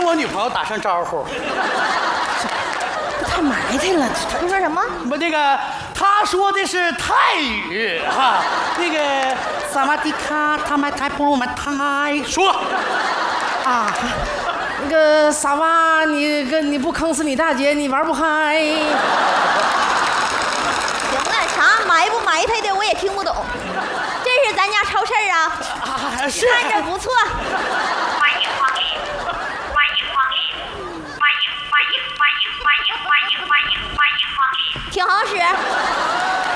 我女朋友打声招呼。 太埋汰了。 你说什么？ 不，那个他说的是泰语哈，那个萨瓦迪卡，他们泰不我们泰说啊，那个傻娃，你不坑死你大姐，你玩不嗨。 行了，啥埋不埋汰的我也听不懂。这是咱家超市啊， 是看着不错。 欢迎光临，欢迎光临，欢迎光临。 挺好使。